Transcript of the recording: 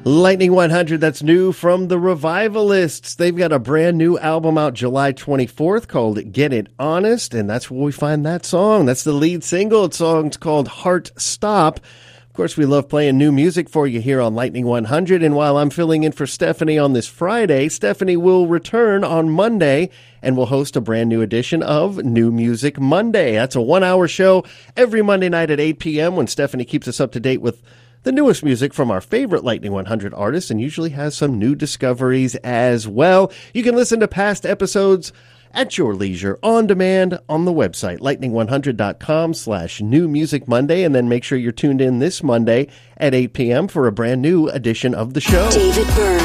Lightning 100, that's new from the Revivalists. They've got a brand new album out July 24th called Get It Honest, and that's where we find that song. That's the lead single. The song's called Heart Stop. Of course, we love playing new music for you here on Lightning 100, and while I'm filling in for Stephanie on this Friday, Stephanie will return on Monday and will host a brand new edition of New Music Monday. That's a 1-hour show every Monday night at 8 p.m. when Stephanie keeps us up to date with the newest music from our favorite Lightning 100 artists, and usually has some new discoveries as well. You can listen to past episodes at your leisure on demand on the website, lightning100.com/New Music Monday, and then make sure you're tuned in this Monday at 8 p.m. for a brand new edition of the show. David Byrne.